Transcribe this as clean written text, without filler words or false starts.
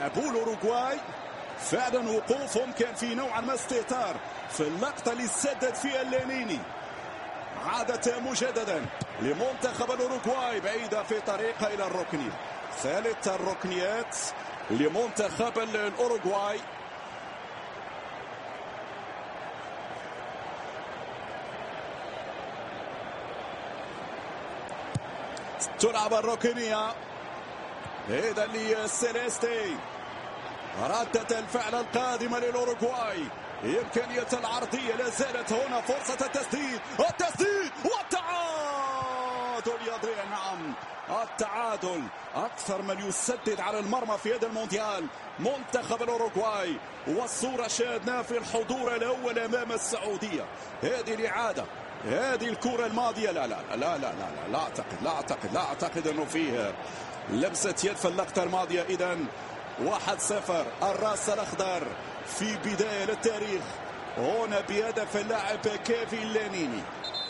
لاعبو الأوروغواي فعلا وقوفهم كان في نوعا ما استهتار في اللقطة اللي سدد فيها اللانيني. عادت مجددا لمنتخب الأوروغواي بعيدة في طريقها إلى الركنية. ثالث الركنيات لمنتخب الأوروغواي. تلعب الركنية إذا لسيليستي. ردة الفعل القادمة للأوروغواي. إمكانية العرضية لا زالت هنا، فرصة التسديد والتعادل يضيع. نعم، التعادل أكثر من يسدد على المرمى في هذا المونديال منتخب الأوروغواي، والصورة شاهدنا في الحضور الأول أمام السعودية. هذه الإعادة، هذه الكرة الماضية. لا لا لا لا لا لا أعتقد أنه فيه لمسة يد في اللقطة الماضية. إذا 1-0 الراس الأخضر في بداية التاريخ هنا بهدف اللاعب كيفي اللانيني.